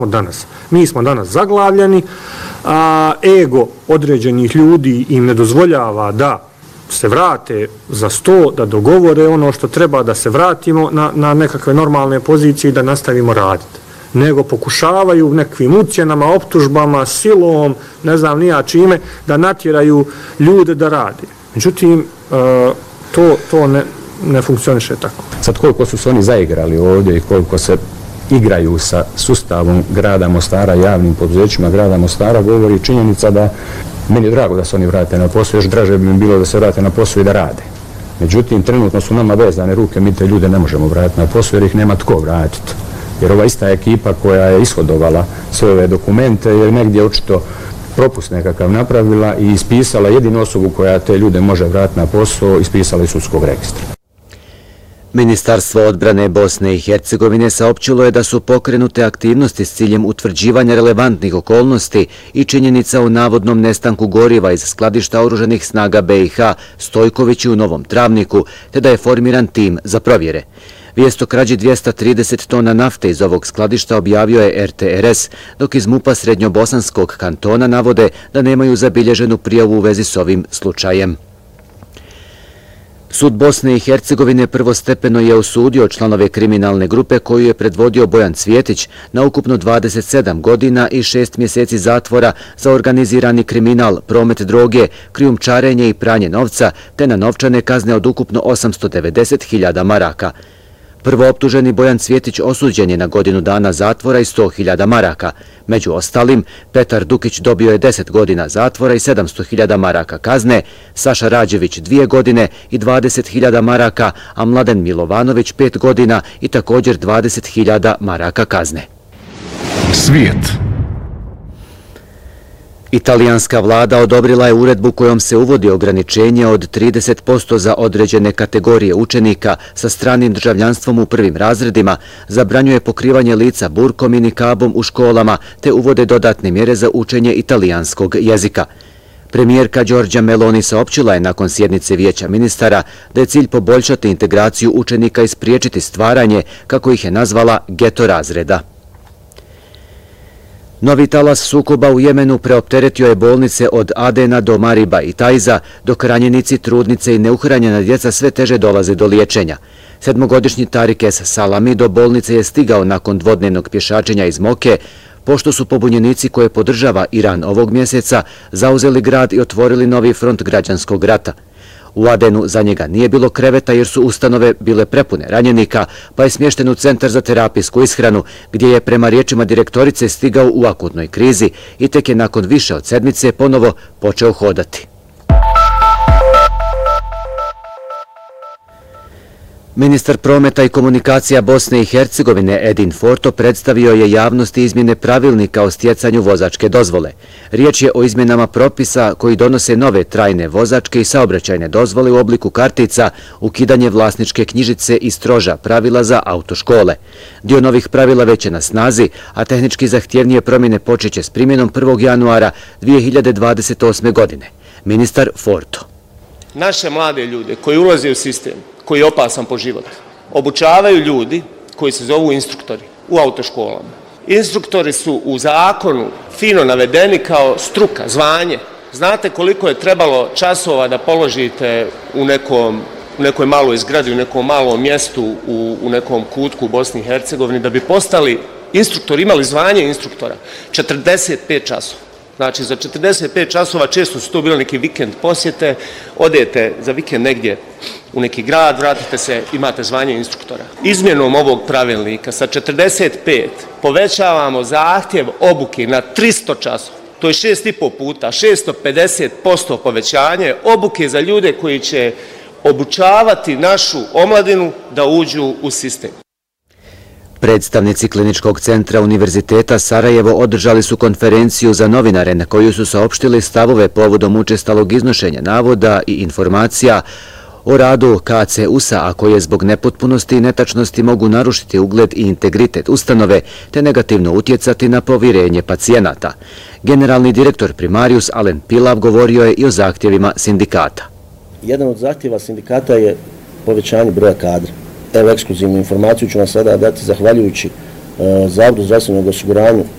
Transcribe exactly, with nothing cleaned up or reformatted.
danas. Mi smo danas zaglavljeni, a ego određenih ljudi im ne dozvoljava da se vrate za sto, da dogovore ono što treba, da se vratimo na, na nekakve normalne pozicije i da nastavimo raditi. Nego pokušavaju nekakvim ucjenama, optužbama, silom, ne znam nija čime, da natjeraju ljude da rade. Međutim, to, to ne, ne funkcioniše tako. Sad koliko su se oni zaigrali ovdje i koliko se igraju sa sustavom grada Mostara, javnim poduzećima grada Mostara, govori činjenica da meni je drago da se oni vrate na posao, još draže bi mi bilo da se vrate na posao i da rade. Međutim, trenutno su nama vezane ruke, mi te ljude ne možemo vratiti na posao jer ih nema tko vratiti. Jer ova ista ekipa koja je ishodovala sve ove dokumente je negdje očito propust nekakav napravila i ispisala jedinu osobu koja te ljude može vratiti na posao, ispisala iz sudskog registra. Ministarstvo odbrane Bosne i Hercegovine saopćilo je da su pokrenute aktivnosti s ciljem utvrđivanja relevantnih okolnosti i činjenica o navodnom nestanku goriva iz skladišta oružanih snaga be i ha Stojkovići u Novom Travniku, te da je formiran tim za provjere. Vijest o krađi dvjesto trideset tona nafte iz ovog skladišta objavio je er te er es, dok iz MUP-a Srednjobosanskog kantona navode da nemaju zabilježenu prijavu u vezi s ovim slučajem. Sud Bosne i Hercegovine prvostepeno je osudio članove kriminalne grupe koju je predvodio Bojan Cvjetić na ukupno dvadeset sedam godina i šest mjeseci zatvora za organizirani kriminal, promet droge, krijumčarenje i pranje novca, te na novčane kazne od ukupno osamsto devedeset hiljada maraka. Prvooptuženi Bojan Cvjetić osuđen je na godinu dana zatvora i sto hiljada maraka. Među ostalim, Petar Dukić dobio je deset godina zatvora i sedamsto hiljada maraka kazne, Saša Rađević dvije godine i dvadeset hiljada maraka, a Mladen Milovanović pet godina i također dvadeset hiljada maraka kazne. Svijet. Italijanska vlada odobrila je uredbu kojom se uvodi ograničenje od trideset posto za određene kategorije učenika sa stranim državljanstvom u prvim razredima, zabranjuje pokrivanje lica burkom i nikabom u školama, te uvode dodatne mjere za učenje italijanskog jezika. Premijerka Giorgia Meloni saopćila je nakon sjednice Vijeća ministara da je cilj poboljšati integraciju učenika i spriječiti stvaranje, kako ih je nazvala, geto razreda. Novi talas sukoba u Jemenu preopteretio je bolnice od Adena do Mariba i Tajza, dok ranjenici, trudnice i neuhranjena djeca sve teže dolaze do liječenja. Sedmogodišnji Tarik Es Salami do bolnice je stigao nakon dvodnevnog pješačenja iz Moke, pošto su pobunjenici koje podržava Iran ovog mjeseca zauzeli grad i otvorili novi front građanskog rata. U Adenu za njega nije bilo kreveta jer su ustanove bile prepune ranjenika, pa je smješten u centar za terapijsku ishranu, gdje je prema riječima direktorice stigao u akutnoj krizi i tek je nakon više od sedmice ponovo počeo hodati. Ministar prometa i komunikacija Bosne i Hercegovine Edin Forto predstavio je javnosti izmjene pravilnika o stjecanju vozačke dozvole. Riječ je o izmjenama propisa koji donose nove trajne vozačke i saobraćajne dozvole u obliku kartica, ukidanje vlasničke knjižice i stroža pravila za autoškole. Dio novih pravila već je na snazi, a tehnički zahtjevnije promjene počeće s primjenom prvog januara dvije hiljade dvadeset osme. godine. Ministar Forto. Naše mlade ljude koji ulaze u sistem, koji je opasan po život, obučavaju ljudi koji se zovu instruktori u autoškolama. Instruktori su u zakonu fino navedeni kao struka, zvanje. Znate koliko je trebalo časova da položite u, nekom, u nekoj maloj zgradi, u nekom malom mjestu, u, u nekom kutku u Bosni i Hercegovini, da bi postali instruktori, imali zvanje instruktora? četrdeset pet časova. Znači, za četrdeset pet časova često su to bilo neki vikend posjete, odete za vikend negdje u neki grad, vratite se, imate zvanje instruktora. Izmjenom ovog pravilnika sa četrdeset pet povećavamo zahtjev obuke na tristo časova. To je šest i po puta, šesto pedeset posto povećanje obuke za ljude koji će obučavati našu omladinu da uđu u sistem. Predstavnici Kliničkog centra Univerziteta Sarajevo održali su konferenciju za novinare na koju su saopštili stavove povodom učestalog iznošenja navoda i informacija o radu ka ce u sa, a koje zbog nepotpunosti i netačnosti mogu narušiti ugled i integritet ustanove te negativno utjecati na povjerenje pacijenata. Generalni direktor Primarius Alen Pilav govorio je i o zahtjevima sindikata. Jedan od zahtjeva sindikata je povećanje broja kadra. Evo, ekskluzivnu informaciju ću vam sada dati zahvaljujući Zavodu zdravstvenog osiguranju